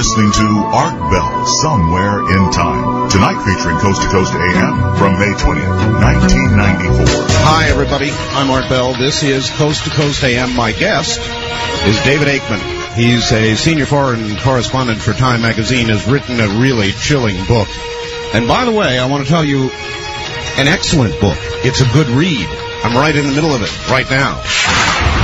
listening to Art Bell, Somewhere in Time. Tonight featuring Coast to Coast AM from May 20th, 1994. Hi, everybody. I'm Art Bell. This is Coast to Coast AM. My guest is David Aikman. He's a senior foreign correspondent for Time magazine, has written a really chilling book. And by the way, I want to tell you, an excellent book. It's a good read. I'm right in the middle of it right now.